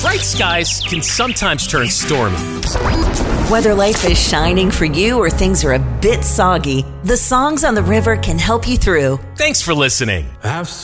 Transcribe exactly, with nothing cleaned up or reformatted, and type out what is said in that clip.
Bright skies can sometimes turn stormy. Whether life is shining for you or things are a bit soggy, the songs on the river can help you through. Thanks for listening. Have